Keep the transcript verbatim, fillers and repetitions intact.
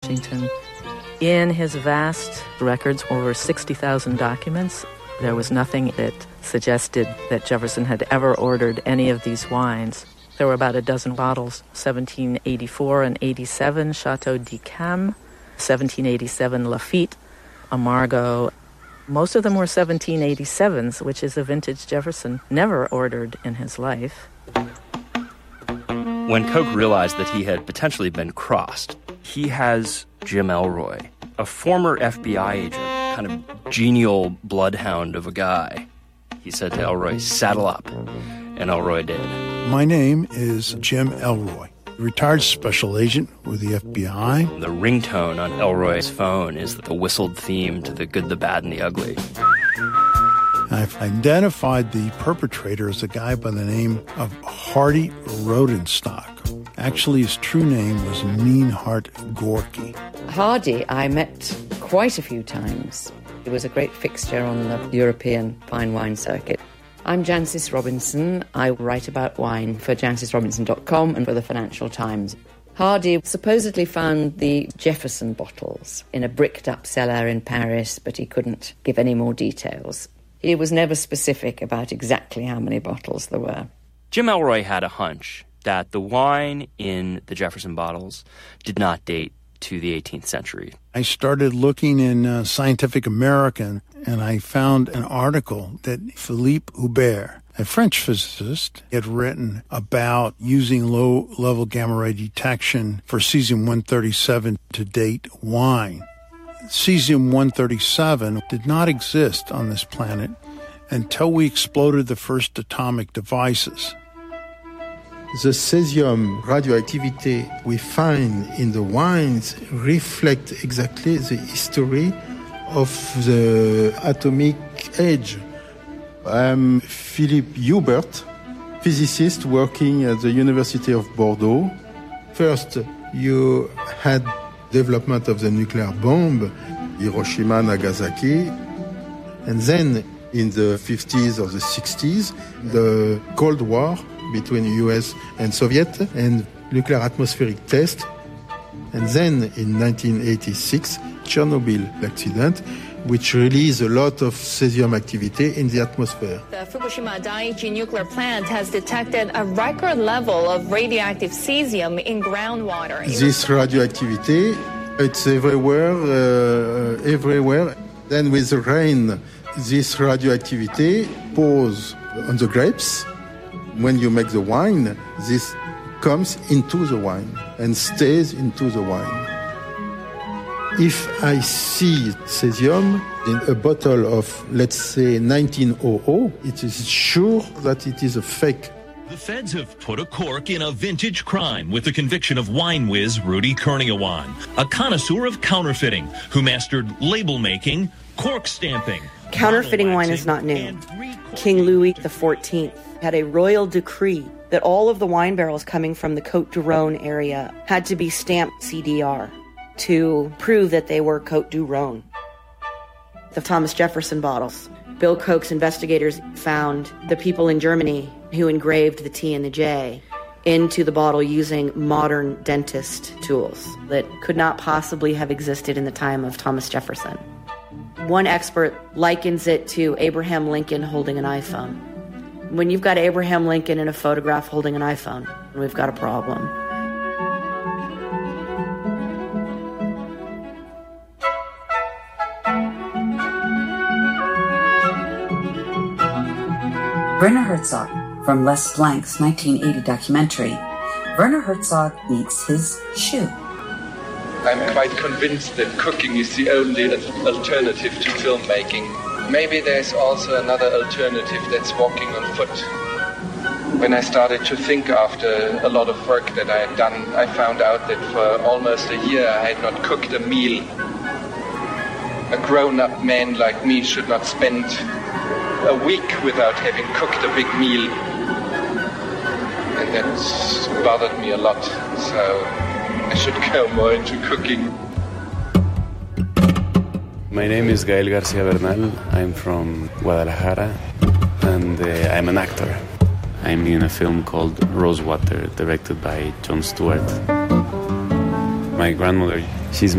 Washington. In his vast records, over sixty thousand documents, there was nothing that suggested that Jefferson had ever ordered any of these wines. There were about a dozen bottles, seventeen eighty-four and eighty-seven, Chateau d'Yquem, seventeen eighty-seven Lafite, Amargo. Most of them were seventeen eighty-sevens, which is a vintage Jefferson never ordered in his life. When Koch realized that he had potentially been crossed, he has Jim Elroy, a former F B I agent, kind of genial bloodhound of a guy. He said to Elroy, "Saddle up," and Elroy did. My name is Jim Elroy, retired special agent with the F B I. The ringtone on Elroy's phone is the whistled theme to The Good, the Bad, and the Ugly. I've identified the perpetrator as a guy by the name of Hardy Rodenstock. Actually, his true name was Meanhart Gorky. Hardy I met quite a few times. He was a great fixture on the European fine wine circuit. I'm Jancis Robinson. I write about wine for jancis robinson dot com and for the Financial Times. Hardy supposedly found the Jefferson bottles in a bricked-up cellar in Paris, but he couldn't give any more details. He was never specific about exactly how many bottles there were. Jim Elroy had a hunch that the wine in the Jefferson bottles did not date to the eighteenth century. I started looking in uh, Scientific American, and I found an article that Philippe Hubert, a French physicist, had written about using low-level gamma-ray detection for cesium one thirty-seven to date wine. Cesium one thirty-seven did not exist on this planet until we exploded the first atomic devices. The cesium radioactivity we find in the wines reflect exactly the history of the atomic age. I'm Philippe Hubert, physicist working at the University of Bordeaux. First, you had development of the nuclear bomb, Hiroshima, Nagasaki, and then in the fifties or the sixties, the Cold War between U S and Soviet and nuclear atmospheric test. And then in nineteen eighty-six, Chernobyl accident, which released a lot of cesium activity in the atmosphere. The Fukushima Daiichi nuclear plant has detected a record level of radioactive cesium in groundwater. This radioactivity, it's everywhere, uh, everywhere. Then with the rain, this radioactivity pours on the grapes. When you make the wine, this comes into the wine and stays into the wine. If I see cesium in a bottle of, let's say, nineteen hundred, it is sure that it is a fake. The feds have put a cork in a vintage crime with the conviction of wine whiz Rudy Kurniawan, a connoisseur of counterfeiting who mastered label making, cork stamping. Counterfeiting wine is not new. King Louis the fourteenth had a royal decree that all of the wine barrels coming from the Côte du Rhône area had to be stamped C D R to prove that they were Côte du Rhône. The Thomas Jefferson bottles. Bill Koch's investigators found the people in Germany who engraved the T and the J into the bottle using modern dentist tools that could not possibly have existed in the time of Thomas Jefferson. One expert likens it to Abraham Lincoln holding an iPhone. When you've got Abraham Lincoln in a photograph holding an iPhone, we've got a problem. Werner Herzog, from Les Blanc's nineteen eighty documentary, Werner Herzog eats his shoe. I'm quite convinced that cooking is the only alternative to filmmaking. Maybe there's also another alternative, that's walking on foot. When I started to think after a lot of work that I had done, I found out that for almost a year I had not cooked a meal. A grown-up man like me should not spend a week without having cooked a big meal. And that bothered me a lot, so I should go more into cooking. My name is Gael Garcia Bernal. I'm from Guadalajara, and uh, I'm an actor. I'm in a film called Rosewater, directed by Jon Stewart. My grandmother, she's